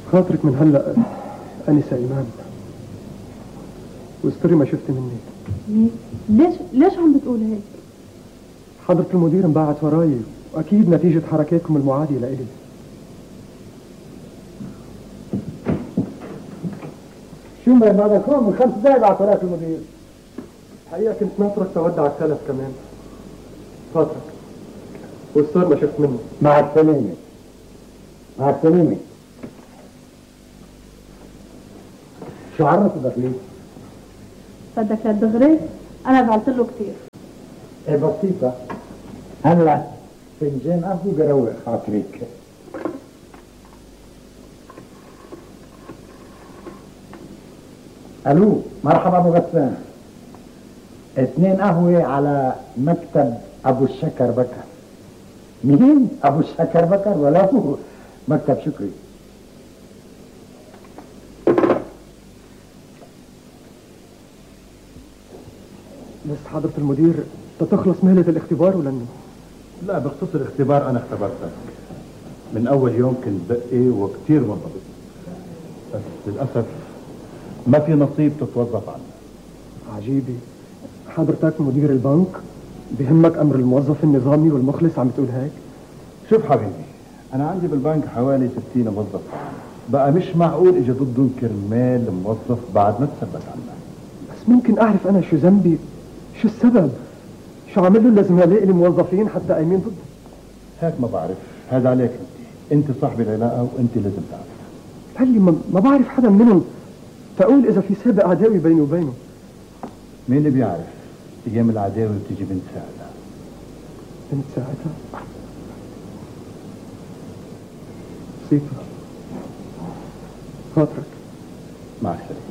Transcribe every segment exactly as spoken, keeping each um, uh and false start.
خاطرك من هلا انسه ايمان، واستري ما شفت مني. ليش ليش عم بتقول هيك؟ حضرة المدير انبعت وراي، واكيد نتيجة حركاتكم المعادية لإلي. شو ما بعدك هون من خمس دقايق بعت وراك المدير. الحقيقة كنت ناطرك تودع التلف كمان. فاطرك والصور ما شفت منه. مع السلامة. مع السلامة. شو عرفت لي؟ بدك للدغري؟ أنا زعلت له كثير. ايه بسيطة. هلا فنجان قهوة بروق خاطرك. الو، مرحبا ابو غسان. اثنين قهوة على مكتب ابو الشكر بكر. مين؟ ابو الشكر بكر ولا هو مكتب شكري. بس حضرة المدير تتخلص مهلة الاختبار ولا انه؟ لا، بخصوص الاختبار انا اختبرتك من اول يوم، كنت بقي وكتير منضبط، بس للاسف ما في نصيب تتوظف عنه. عجيبة، حضرتك مدير البنك بهمك امر الموظف النظامي والمخلص، عم تقول هيك؟ شوف حبيبي، انا عندي بالبنك حوالي ستين موظف، بقى مش معقول اجي ضدهم كرمال موظف بعد ما تثبت عنه. بس ممكن اعرف انا شو ذنبي؟ شو السبب؟ شو عامل له لازم الاقي لي موظفين حتى قايمين ضده؟ هيك ما بعرف، هذا عليك انت، انت صاحب العلاقه وانت لازم تعرف. هلي ما, ما بعرف حدا منهم، تقول اذا في سابق عداوي بيني وبينه. مين اللي بيعرف؟ ايام العداوه بتيجي بنت ساعتها. بنت ساعتها؟ بسيطة. خاطرك. مع السلامه.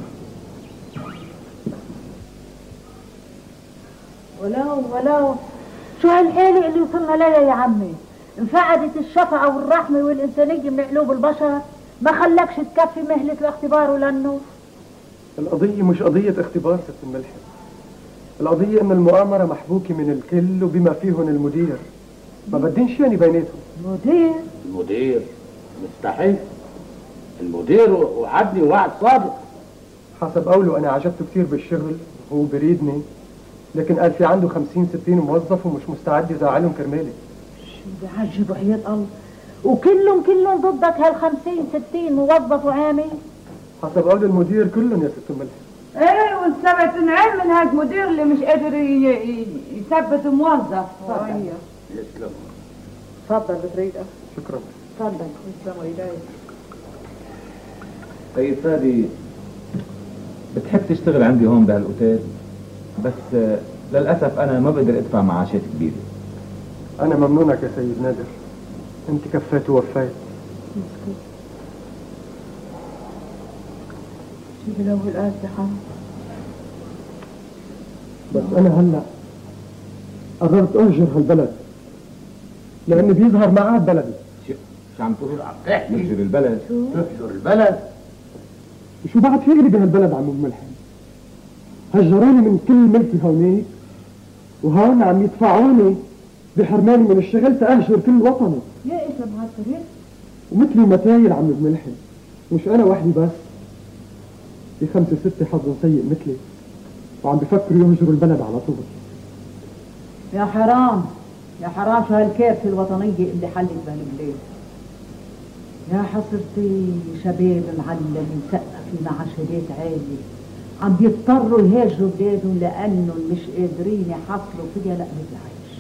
ولو ولو شو هالحيلة اللي وصلنا لها يا عمي؟ انفقدت الشفقة والرحمة والإنسانية من قلوب البشر، ما خلكش تكفي مهلة الاختبار ولأنه القضية مش قضية اختبار ست الملحم، القضية ان المؤامرة محبوكة من الكل وبما فيهم المدير، ما بدينش يعني بيناتهم. المدير؟ المدير مستحيل، المدير وعدني وعد صادق. حسب قوله انا عجبته كثير بالشغل وهو بريدني، لكن قال في عنده خمسين ستين موظف ومش مستعد يزعلهم كرمالي. شو بعجب وحياة الله، وكلهم كلهم ضدك هالخمسين ستين موظف وعامل؟ حسب قول المدير كلهم يا ست الملحم. ايه والسبت نعم من هاد مدير اللي مش قادر يثبت موظف. صحيح. يسلم. تفضل بتريده. شكرا. تفضل. يسلم ايديك. طيب فادي، بتحب تشتغل عندي هون بهالاوتيل، بس للاسف انا ما بقدر ادفع معاشات كبيره. انا ممنونك يا سيد نادر، انت كفيت ووفيت. مسكين. جيب له الاسلحه. بس انا هلا قررت اهجر هالبلد لاني بيظهر ما عاد بلدي. شو شو عم تقول؟ عم تحكي تهجر البلد؟ تهجر البلد؟ شو بعد في إلي بهالبلد عم ملحم؟ هجروني من كل ملكي هونيك، وهون عم يدفعوني بحرماني من الشغل تأهجر كل وطني. يا ايش معصرين؟ ومثلي متايل عم بملحم، مش انا وحدي بس، في خمسة ستة حظهم سيء مثلي وعم بفكروا يهجروا البلد على طول. يا حرام يا حرام، شو هالكارثة الوطنية اللي حلت بهالبلاد. يا حصرتي شباب معلم مسقف مع عشرات عالية عم بيضطروا يهاجروا بلادهم لانهم مش قادرين يحصلوا فيها لقمة العيش.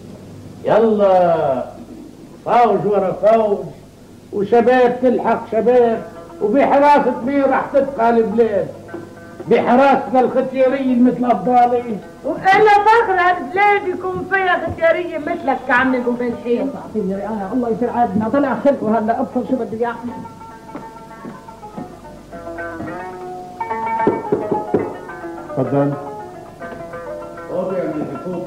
يلا فوج ورا فوج، وشباب تلحق شباب، وبحراسة مين راح تبقى البلاد؟ بحراستنا الختيارية مثل أبطالي؟ وإلا فخر هالبلاد يكون فيها ختيارية مثلك كعم المفلحين. تعطيني رئاية الله يصير عادنا، طلع خلقه هلا ابصر شو بده يعمل. تفضل. فوضي يا ميدي فوضي.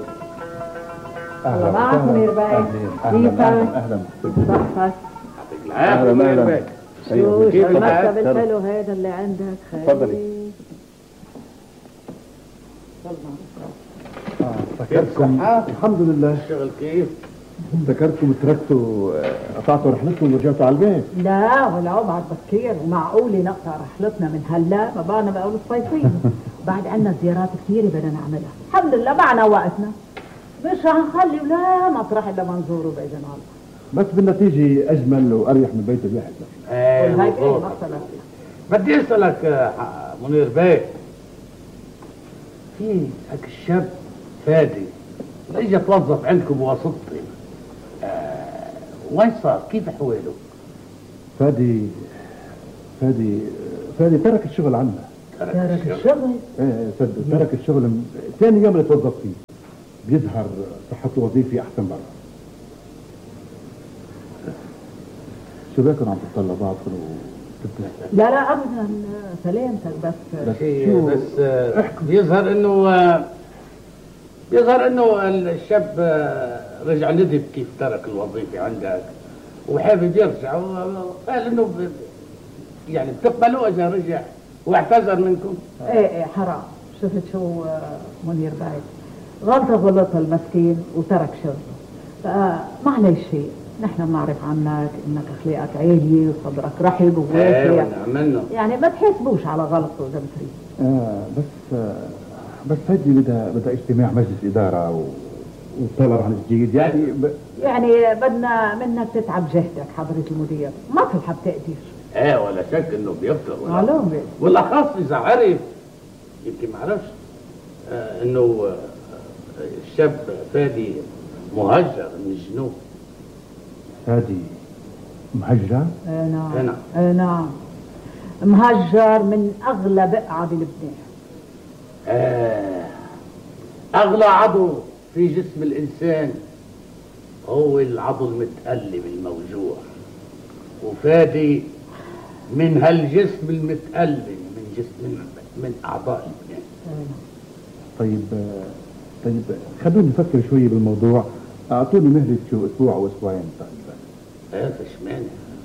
الله معك منير باي. اهلا اهلا اهلا. صحتك. اهلا اهلا. شو شو المكتب الحلو هذا اللي عندك؟ تفضلي. تفضل. اه فكرتكم. الحمد لله. الشغل كيف؟ ذكرتكم تركتوا قطعتوا رحلتكم ورجعتوا على البيت. لا ولا بعد بكير، ومعقول نقطع رحلتنا من هلا ما بعنا بقول الصيفين. بعد عنا زيارات كثيرة بدنا نعملها، الحمد لله معنا وقتنا، مش هنخلي ولا مطرح الا ما نزوره باذن الله. بس بالنتيجة أجمل وأريح من بيت الواحد. ايه هيك ايه مظبوط. مثلا. بدي اسالك آه، منير بيه، في هيك الشاب فادي اجى توظف عندكم بواسطتي، آه وين صار؟ كيف احواله؟ فادي فادي فادي ترك الشغل عنا. ترك الشغل؟ ايه صدق ترك الشغل من ثاني يوم اللي توظف فيه. بيظهر صحته الوظيفي أحسن برا. شو بكم عم تطلع بعضكم وتتنسى؟ لا لا ابدا سلامتك بس. بس شو بس آه بيظهر انه آه بيظهر انه الشاب آه رجع ندب كيف ترك الوظيفه عندك وحابب يرجع، وقال انه ب- يعني بتقبلوا اذا رجع واعتذر منكم. ايه ايه حرام، شفت شو آه، منير باي غلطة غلطها المسكين وترك شغله، فمعلش شيء، نحن بنعرف عنك انك اخلاقك عالية وصدرك رحب ايه وواسع، ونعم منه. يعني ما تحاسبوش على غلطه اذا بتريد. آه بس آه بس فادي بدها بدها اجتماع مجلس إدارة و... وطلب عن الجديد يعني ب... يعني بدنا منك تتعب جهدك حضرة المدير، مصلحة بتقدير. ايه ولا شك انه بيقدر، ولا معلومة. والاخص اذا عرف، يمكن ما عرفش آه انه آه الشاب فادي مهجر من الجنوب. فادي مهجر؟ ايه نعم ايه نعم. ايه نعم مهجر من اغلى بقعة بلبنان. آه اغلى عضو في جسم الانسان هو العضو المتألم الموجوع، وفادي من هالجسم المتألم من جسم من, من اعضاء لبنان. ايه نعم. طيب آه طيب خلوني نفكر شوي بالموضوع. أعطوني مهلة شو أسبوع أو أسبوعين تقريبا. ايه فيش مانع.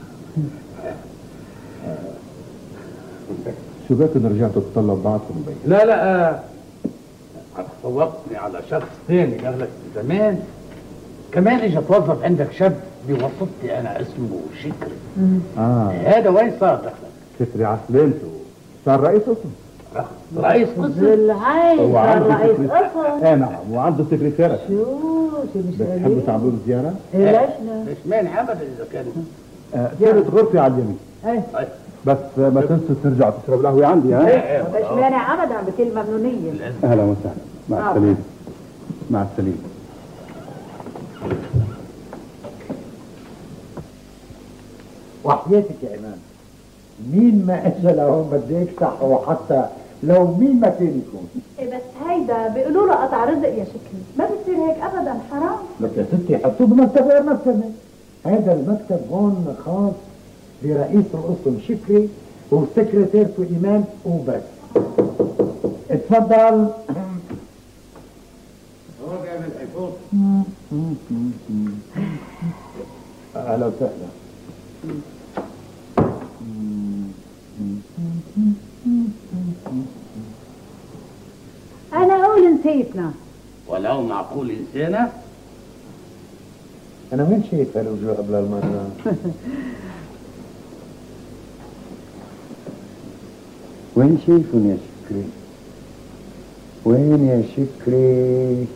شو بكم رجعتوا تطلب بعضكم البيت؟ لا لا آه صوبتني على شخص ثاني قال لك زمان كمان اجى توظف عندك شاب بواسطتي انا اسمه شكري. آه هذا وين صار دخلك؟ شكري على سلامته صار رئيس قسم. رئيس قسم؟ بالعين صار وعنده رئيس سكرتير. قسم. ايه نعم وعنده سكرتيرة. شو شو مش بتحبوا قليل. تعملوا له زيارة؟ إيه ليش لا؟ ليش مانع ابدا اذا كان. آه ثالث غرفة على اليمين. ايه طيب. بس آه ما تنسوا ترجعوا تشربوا القهوة عندي ها؟ ليش مانع ابدا بكل ممنونية. أهلا وسهلا مع السلامة. مع السلامة. وحياتك يا إمام، مين ما اجى لهون بدي يفتحوا حتى لو مين ما كان يكون. إيه بس هيدا بيقولوا له قطع رزق يا شكري، ما بتصير هيك ابدا، حرام. لك يا ستي حطوه بمكتب غير مكتبي. هذا المكتب هون خاص برئيس القسم شكري وسكرتيرته إيمان وبس. اتفضل. اهلا وسهلا. انا اقول نسيتنا. ولو معقول انسانه. انا وين شايف هالوجوه قبل المره؟ وين شايفهم يا شكري؟ وين يا شكري؟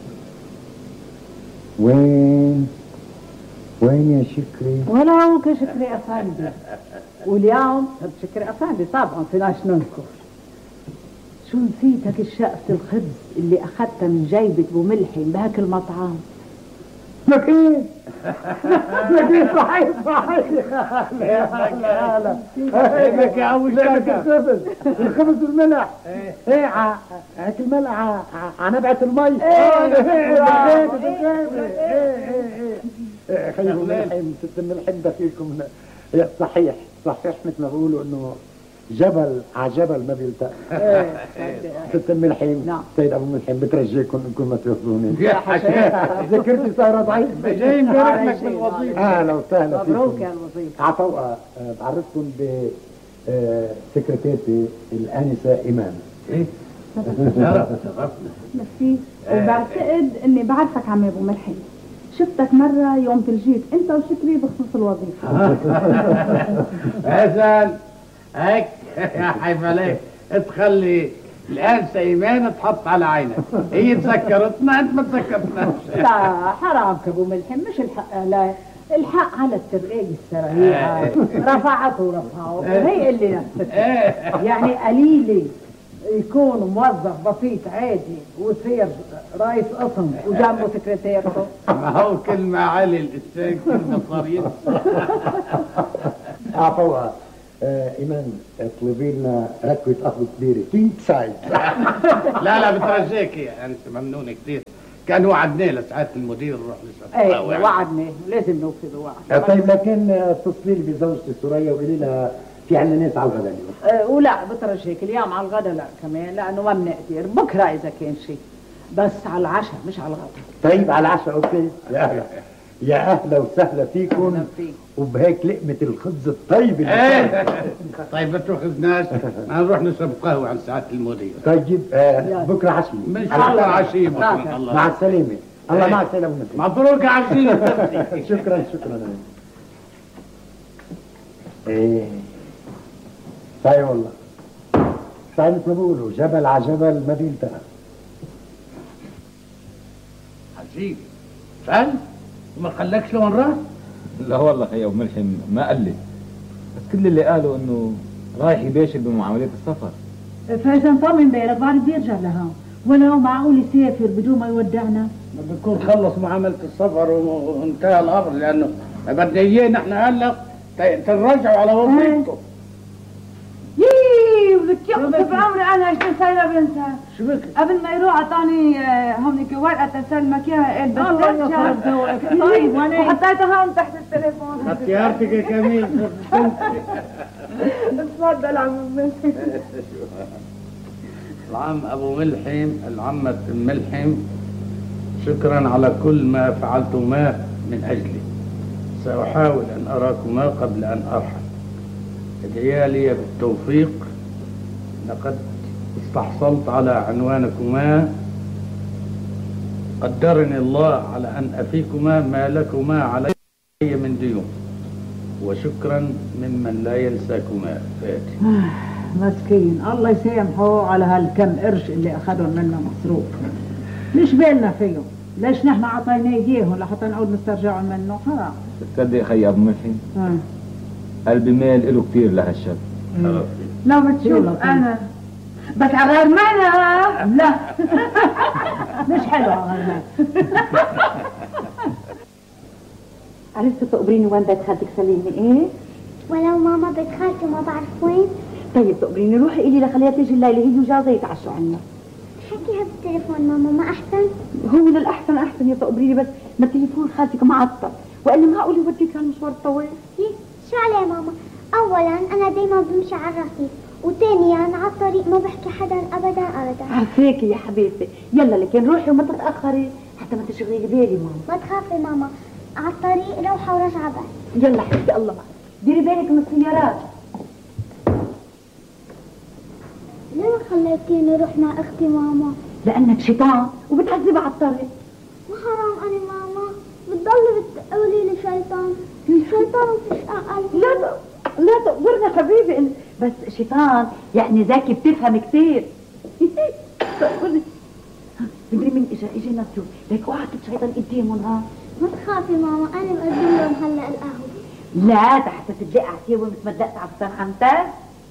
وين؟ وين يا شكري؟ ولا هو كشكري افندي، واليوم شكري افندي طبعا فيناش ننكر. شو نسيتك الشقفة الخبز اللي اخذتها من جيبة ابو ملحم بهاك المطعم؟ لك ايه؟ لك ايه صحيح صحيح. لا لا لا لك يا ابو لك الخبز الخبز والملح. ايه ع- هيك الملح ع- ع نبعة المي. ايه ايه خليكم الملحم ست الملحم دقيقكم. صحيح صحيح مثل ما بقولوا انه جبل على جبل ما بيلتقى. ست الملحم نعم. سيد ابو ملحم بترجيكم انكم ما تاخذوني. ذاكرتي صايره ضعيفه. جاي نبارك لك بالوظيفه. اهلا وسهلا فيكم. مبروك يا الوظيفة. عفوا بعرفكم بسكرتيرتي الانسه ايمان. ايه شرف شرفنا. ميرسي. وبعتقد اني بعرفك عمي ابو ملحم. شفتك مرة يوم تلجيت انت وشكري بخصوص الوظيفة. حسن هيك يا حيف عليك تخلي الآنسة إيمان تحط على عينك، هي تذكرتنا أنت ما تذكرتناش. لا حرام كابو ملحم، مش الحق لا الحق على الترقية السريعة. رفعته ورفعه هي اللي نفسك. يعني قليلة يكون موظف بسيط عادي ويصير رئيس قسم وجنبه سكرتيرته. ما هو كل ما علي الإنسان كل ما صار ينسى. اعطوها آه ايمان اطلبي لنا ركوه قهوه كبيره كينج سايز. لا لا بترجاك يا أنت ممنون كثير، كان وعدناه لساعات المدير نروح نشرب. ايه وعدني لازم نوفي بوعد. طيب لكن اتصلي لي بزوجتي سوريا وقولي لها في عندنا ناس على الغداء اليوم. أه ولا بترجيك اليوم على الغداء لا كمان لانه ما بنقدر، بكره اذا كان شيء، بس على العشاء مش على الغداء. طيب على العشاء اوكي. يا اهلا يا اهلا وسهلا فيكم وبهيك لقمه الخبز الطيب اللي ايه طيب ما تاخذناش نروح نشرب قهوه عند ساعه المدير. طيب آه بكره عشيه ان شاء الله عشيه بكره. الله مع السلامه. الله مع السلامه. مبروك عشيه. شكرا شكرا. ايه طيب والله طيب مثل ما بيقولوا جبل على جبل ما بينتهى. عجيب فعلا ما خلاكش لون راس؟ لا والله يا ابو ملحم ما قال لي، بس كل اللي قالوا انه رايح يباشر بمعاملات السفر. فاذا طمن بالك بعد بده يرجع لهون، ولو معقول يسافر بدون ما يودعنا؟ ما بيكون خلص معامله السفر وانتهى الامر، لانه بدنا اياه نحن هلا ترجعوا على وظيفتكم. ييييي ولك يقصف عمري انا ايش بنسى بنسى. شو بك؟ قبل ما يروح اعطاني هونيك ورقه تسلمك اياها قال الله يسعد ذوقك. طيب وانا وحطيتها هون تحت التليفون. اختيارتك يا كميل. تفضل عم ملحم. العم ابو ملحم العمة ملحم، شكرا على كل ما فعلتما من اجلي. ساحاول ان اراكما قبل ان ارحل. ادعيا لي بالتوفيق، لقد استحصلت على عنوانكما. قدرني الله على ان افيكما ما لكما علي من ديون، وشكرا ممن لا ينساكما. فاتي. مسكين الله يسامحه على هالكم قرش اللي اخذهم منا مصروف. ليش بالنا فيهم؟ ليش نحن عطيناه اياهم لحتى نعود نسترجعهم منه؟ حرام. تصدق خي ابو ملحم قلبي مال له كثير لهالشاب. لو بتشوف انا بس على غير معنى. لا مش حلو على غير. عرفتوا تقبريني وين بيت خالتك سليمة؟ ايه؟ ولو ماما بيت خالتي ما بعرف وين. طيب تقبريني روحي قولي لخليها تيجي الليلة هي وجوزها يتعشوا عنا. حكيها بالتليفون ماما ما احسن؟ هو للأحسن أحسن يا تقبريني، بس ما تليفون خالتك معطل وإلا معقول يوديك هالمشوار الطويل. شو عليه ماما؟ أولا أنا دايما بمشي على الرصيف، وثانيا على الطريق ما بحكي حدا أبدا أبدا. عافاكي يا حبيبتي، يلا لكن روحي وما تتأخري حتى ما تشغلي بالي ماما. ما تخافي ماما، على الطريق روحة ورجعة بس. يلا حبيبتي الله معك، ديري بالك من السيارات. ليه خليتيني اروح مع اختي ماما؟ لانك شيطان وبتعذبها على الطريق. ما حرام انا ماما، بتضلي بتقولي لي شيطان، الشيطان مفيش اقل. لا ت... لا تقدرنا حبيبي، بس شيطان يعني ذكي بتفهم كثير. مدري مين اجا اجا نسيو، ليك اوعى تشيطان قدامهم. ها ما تخافي ماما، انا بقدم لهم هلا القهوه. لا تحت تدلق عتيوه مثل ما دلقت على فستان حنتك.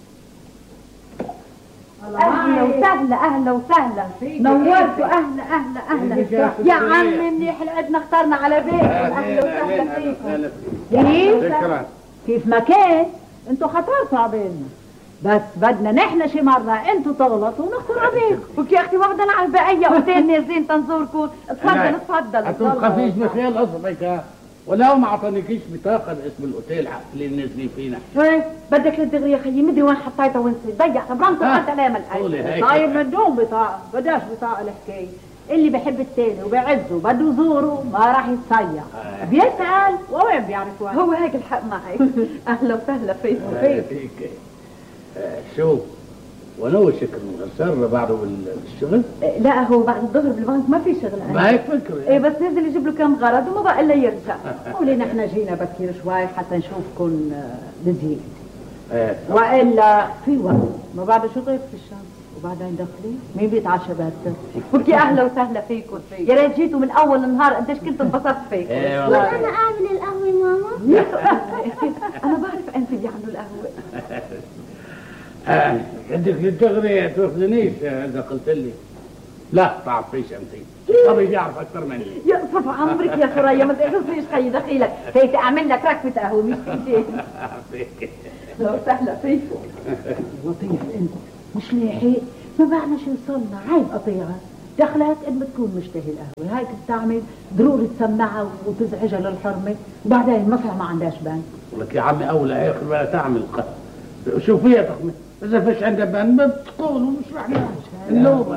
اهلا وسهلا اهلا وسهلا، نورتوا. اهلا اهلا اهلا يا عمي، منيح لقدنا اخترنا على بيتكم. اهلا وسهلا فيكم. كيف؟ شكرا. كيف ما كان انتوا خطرتوا عبالنا، بس بدنا نحن شي مرة انتوا تغلطوا ونخطر عبالكم. وك يا اختي واخدة على البقية اوتيل نازلين تنزوركم. اتفضل اتفضل. انتم خفيش بخيال اصبعك، ولو ما اعطانيكيش بطاقه باسم الاوتيل اللي نازلين فينا. ايه بدك للدغري يا خيي، مدري وين حطيتها وين ضيع خبرانكم انت على القلب. طيب من دون بطاقه، بداش بطاقه الحكايه. اللي بحب التاني وبيعزه بده يزوره ما راح يتصيح، بيسأل ووين بيعرف وين. هو هيك الحق معك. اهلا وسهلا فيك. فيك شوف ونو شكل سر بعده الشغل؟ لا هو بعد الظهر بالبنك ما في شغل. ما هيك فكرة ايه بس نزل يجيب له كم غرض وما بقى الا يرجع. ولينا احنا جينا بكير شوي حتى نشوفكم لذيذ. ايه والا في وقت ما بعد شو غير في الشمس وبعدين داخلين مين بيتعشى بهالسر؟ بكي اهلا وسهلا فيكم. يا ريت جيتوا من اول النهار قديش كنت انبسطت فيكم. ايه وانا اعمل القهوه ماما؟ انا بعرف انت بيعملوا القهوه. آه. بدك للدغري تاخذنيش اذا قلت لي لا تعرف فيش انت. طبي بيعرف اكثر مني. يا صف عمرك يا ثريا ما تغفليش خيي دخيلك. فيت اعمل لك ركبه قهوه مش فيك. لو سهله فيكم. لطيف انت مش لاحق ما بعنا شو وصلنا. عيب قطيعه دخلت قد ما تكون مشتهي القهوه هاي بتعمل ضروري تسمعها وتزعجها للحرمه وبعدين المصلحه ما عندهاش بان. لك يا عمي اول اخر ولا تعمل قهوه شو فيها تخمي اذا فيش عندها بان ما بتقول ومش رح نعمل النوبه.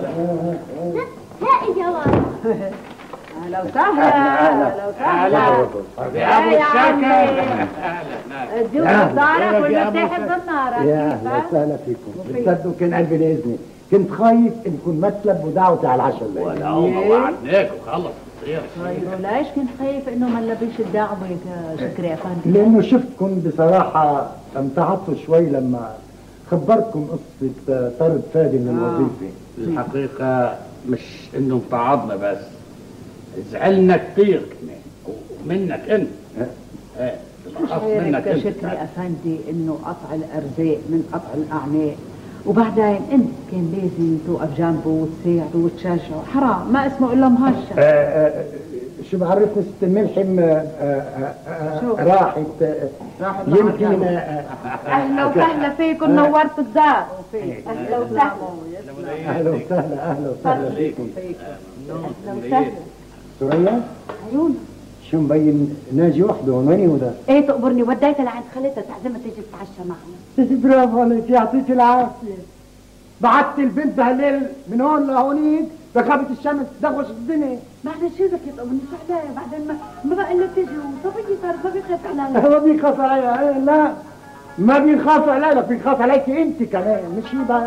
هاي جواب. اهلا وسهلا اهلا وسهلا يا ابو الشكر. الجوز صارت ولا بتاخذ بالنار؟ يا اهلا وسهلا فيكم. بتصدقوا كان قلبي لاذني كنت خايف انكم متلب ودعوتي على العشاء الليل. ولا هو وعدناك وخلص تصير. طيب وليش كنت خايف انه ما نلبيش الدعوه يا شكري افندي؟ لانه شفتكم بصراحه امتعضتوا شوي لما خبرتكم قصه طرد فادي من الوظيفه. الحقيقه مش انه امتعضنا بس زعلنا كثير كمان منك انت. ايه مش عارف يا شكري افندي انه قطع الارزاق من قطع الاعناق وبعدين انت كان لازم توقف جنبه وتساعده وتشجعه. حرام ما اسمه الا مهشم. آه آه شو بعرفني ست الملحم راحت يمكن. اهلا وسهلا فيكم. نورتوا الدار. اهلا وسهلا. اهلا وسهلا اهلا وسهلا فيكم. اهلا وسهلا. ثريا عيون شو مبين ناجي وحده ويني وده؟ ايه تقبرني وديتها لعند خالتها تعزمها تيجي تتعشى معنا. برافو عليك يعطيك العافيه. بعت البنت بهالليل من هون لهونيك بخافة الشمس تدغوش الدنيا. بعدين شو بدك يا تقبرني شو حدايا بعدين ما ما بقى الا تيجي وصبية صار ما بيخاف عليا. ما بيخاف عليا. لا ما بيخاف عليا بيخاف عليك انت كمان مش هي بس.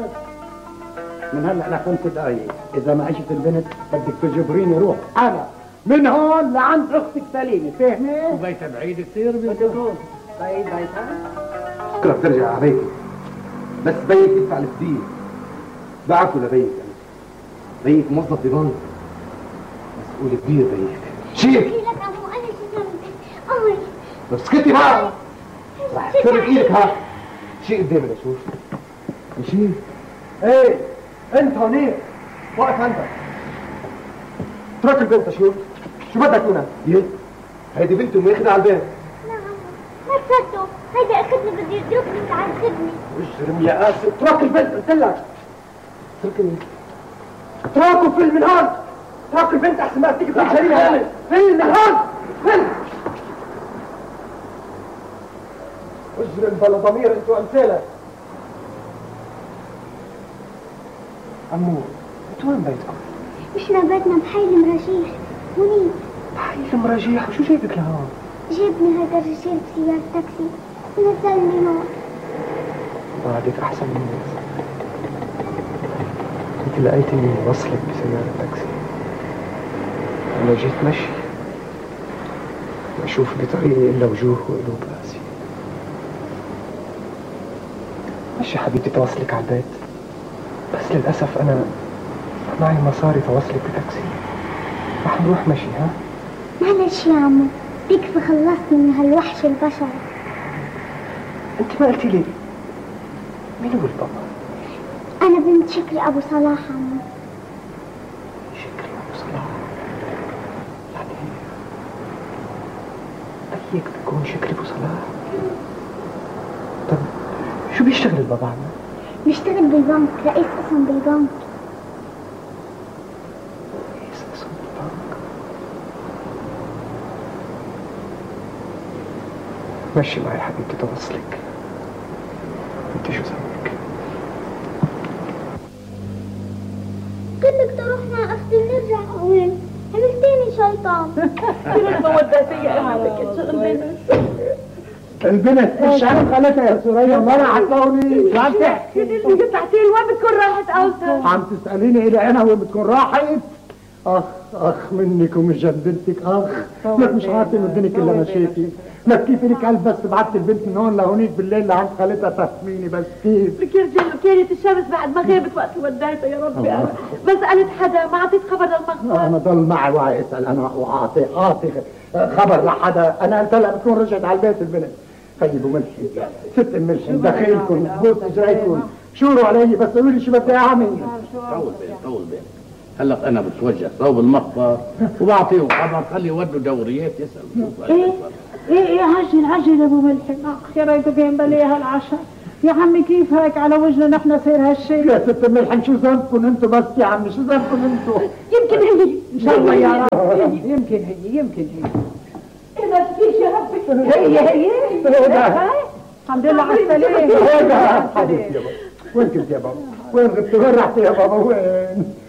من هلا لخمس دقايق اذا ما اجت البنت بدك تجبريني روح. انا من هون لعند اختك سليمه فاهمه؟ وبيتها بعيد كثير بدكم بعيد بيتها؟ بكره بترجع على بيتي بس بيك يدفع الفدية. بعته لبيك بيك موظف ببنك مسؤول كبير بيك. شيك لك ابو انا شو ذنبي؟ امري بس اسكتي بقى رح تسرق ايدك. ها شيء قدامي لشوف مشي. ايه انت هونيك وقف عندك. اترك البنت شوف شو بدك منها؟ يه هيدي بنتي وماخذها على البيت. نعم ما تصدقوا هيدا اخذني بده يضربني وتعذبني. اجرم يا قاسم. اترك البنت قلت لك. اتركني. اتركوا فل من هون. اترك البنت احسن ما تيجي تجريها هون. فل من هون فل. اجرم بلا ضمير انت وامثالك. عمو انت وين بيتكم؟ احنا بيتنا بحي المراجيح هونيك. بحي المراجيح وشو جايبك لهون؟ جابني هذا الرجال بسيارة تاكسي ونزلني هون. بعدك احسن مني. انت لقيتني وصلك بسيارة تاكسي. انا جيت مشي ما اشوف بطريقي الا وجوه وقلوب قاسية. مشي حبيبتي توصلك على البيت بس للاسف انا معي مصاري توصلك بتاكسي. رح نروح مشي. ها معلش يا عمو بيكفي خلصني من هالوحش البشر. انت ما قلتي لي مين هو البابا؟ انا بنت شكري ابو صلاح عمو. شكري ابو صلاح يعني ايك بيكون شكري ابو صلاح؟ طب شو بيشتغل البابا عمو؟ بيشتغل بالبنك رئيس قسم بالبنك. رئيس قسم بالبنك. مشي معي حبيبتي توصلك. انت شو ذنبك؟ قلت لك تروح مع اختي نرجع وين؟ عملتيني شيطان. كيف ما وديتي يا امك الشغل بينك. البنت مش عارف خالتها يا سوريا ما انا هتلاقوني شو عم تحكي؟ اللي قطعتي لي وين بتكون راحت اوسط؟ عم تساليني ايه انا وين بتكون راحت؟ اخ اخ منك ومن جدتك اخ لك مش عارفه من الدنيا كلها مشاكل لك كيف لك قلب بس بعت البنت من هون لهونيك بالليل لعند خالتها تفهميني بس كيف؟ لك يا رجال كانت الشمس بعد ما غابت وقت وديتها يا ربي انا ما سالت حدا ما اعطيت خبر للمخبر انا ضل معي وعي اسال انا واعطي اعطي خبر لحدا انا قلت لها بتكون رجعت على البيت البنت طيب وملحي ست ملحي دخيلكم بوس اجريكم شوروا علي بس قولوا لي شو بدي اعمل طول بالك طول بالك هلا انا بتوجه صوب المخبر وبعطيهم خبر خلي يودوا دوريات يسال ايه ايه ايه عجل عجل يا ابو ملحم اخ يا ريته كان بليها العشاء يا عمي كيف هيك على وجهنا نحن صير هالشيء يا ست ملحم شو ذنبكم انتم بس يا عمي شو ذنبكم انتم يمكن هي ان شاء الله يا رب يمكن هي يمكن هي ايه ما تفيش يا ربي هي هي الحمد لله على السلامه وين كنت يا بابا وين غبت وين رحت يا بابا وين